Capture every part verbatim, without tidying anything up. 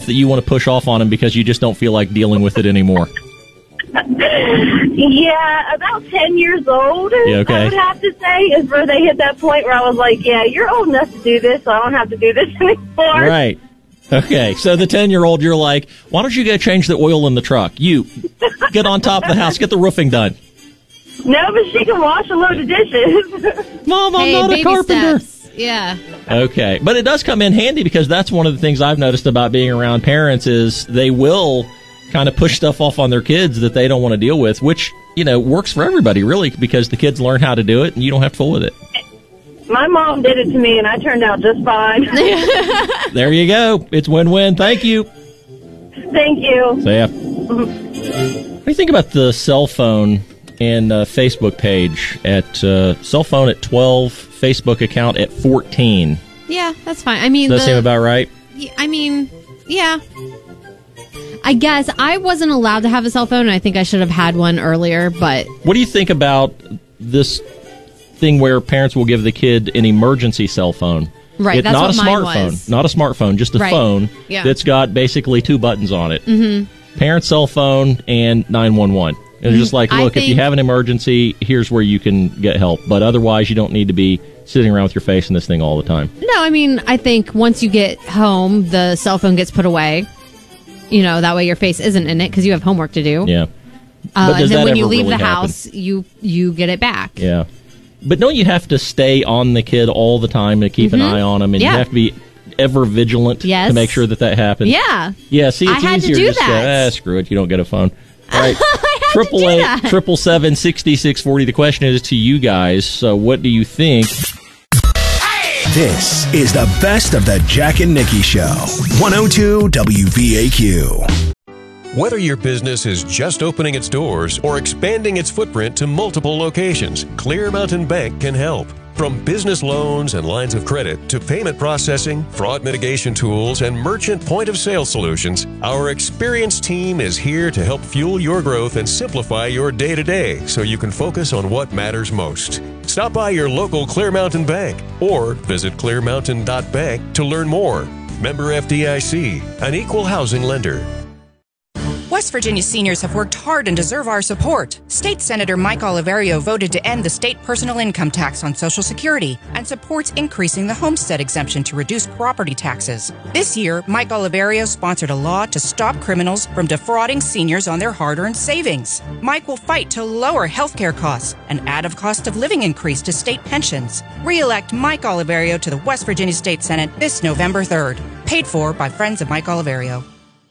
that you want to push off on them because you just don't feel like dealing with it anymore? Yeah, about ten years old, Yeah, okay. I would have to say, is where they hit that point where I was like, yeah, you're old enough to do this, so I don't have to do this anymore. Right. Okay, so the ten-year-old, you're like, why don't you go change the oil in the truck? You, get on top of the house, get the roofing done. No, but she can wash a load of dishes. Mom, I'm hey, not a baby carpenter. steps. Yeah. Okay, but it does come in handy because that's one of the things I've noticed about being around parents is they will kind of push stuff off on their kids that they don't want to deal with, which, you know, works for everybody, really, because the kids learn how to do it and you don't have to fool with it. My mom did it to me, and I turned out just fine. There you go. It's win-win. Thank you. Thank you. So, yeah. What do you think about the cell phone and uh, Facebook page at uh, cell phone at twelve, Facebook account at fourteen? Yeah, that's fine. I mean, Does that the, seem about right? I mean, yeah. I guess I wasn't allowed to have a cell phone, and I think I should have had one earlier, but... What do you think about this thing where parents will give the kid an emergency cell phone? Right, It, that's not what a mine smartphone, was. not a smartphone, just a Right. phone Yeah. that's got basically two buttons on it. Mm-hmm. Parent cell phone and nine one one. And it's just like, I look, if you think- have an emergency, here's where you can get help. But otherwise, you don't need to be sitting around with your face in this thing all the time. No, I mean, I think once you get home, the cell phone gets put away. You know, that way your face isn't in it because you have homework to do. Yeah. Uh, But does and then that when you ever leave really the happen? house, you you get it back. Yeah. But don't you have to stay on the kid all the time to keep an Mhm. eye on them? And Yeah. you have to be ever vigilant Yes. to make sure that that happens? Yeah. Yeah, see, I it's had to easier do just to that. ah, screw it, you don't get a phone. All right. I had Triple to do eight, that. triple seven, sixty six forty. The question is to you guys. So, what do you think? This is the best of the Jack and Nikki Show. one oh two W V A Q. Whether your business is just opening its doors or expanding its footprint to multiple locations, Clear Mountain Bank can help. From business loans and lines of credit to payment processing, fraud mitigation tools, and merchant point-of-sale solutions, our experienced team is here to help fuel your growth and simplify your day-to-day so you can focus on what matters most. Stop by your local Clear Mountain Bank or visit clear mountain dot bank to learn more. Member F D I C, an equal housing lender. West Virginia seniors have worked hard and deserve our support. State Senator Mike Oliverio voted to end the state personal income tax on Social Security and supports increasing the homestead exemption to reduce property taxes. This year, Mike Oliverio sponsored a law to stop criminals from defrauding seniors on their hard-earned savings. Mike will fight to lower health care costs and add a cost of living increase to state pensions. Re-elect Mike Oliverio to the West Virginia State Senate this November third. Paid for by Friends of Mike Oliverio.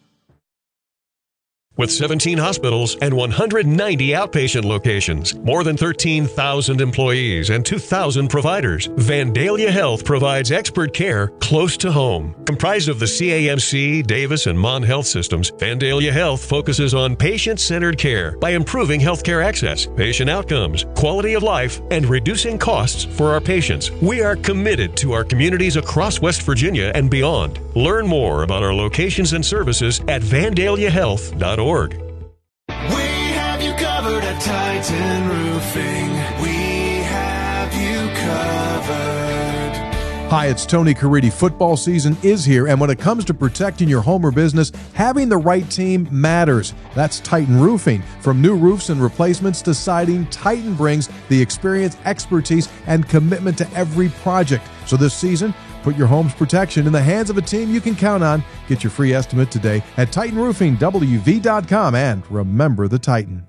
With seventeen hospitals and one hundred ninety outpatient locations, more than thirteen thousand employees, and two thousand providers, Vandalia Health provides expert care close to home. Comprised of the C A M C, Davis, and Mon Health systems, Vandalia Health focuses on patient-centered care by improving healthcare access, patient outcomes, quality of life, and reducing costs for our patients. We are committed to our communities across West Virginia and beyond. Learn more about our locations and services at vandalia health dot org. We have you covered at Titan Roofing. We have you covered. Hi, it's Tony Caridi. Football season is here, and when it comes to protecting your home or business, having the right team matters. That's Titan Roofing. From new roofs and replacements to siding, Titan brings the experience, expertise, and commitment to every project. So this season, put your home's protection in the hands of a team you can count on. Get your free estimate today at Titan Roofing W V dot com, and remember the Titan.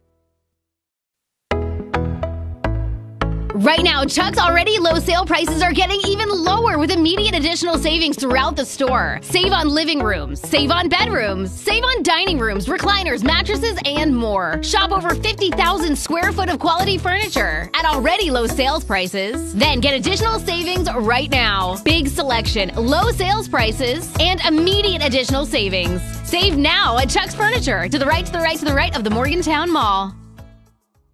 Right now, Chuck's already low sale prices are getting even lower with immediate additional savings throughout the store. Save on living rooms, save on bedrooms, save on dining rooms, recliners, mattresses, and more. Shop over fifty thousand square foot of quality furniture at already low sales prices. Then get additional savings right now. Big selection, low sales prices, and immediate additional savings. Save now at Chuck's Furniture, to the right, to the right, to the right of the Morgantown Mall.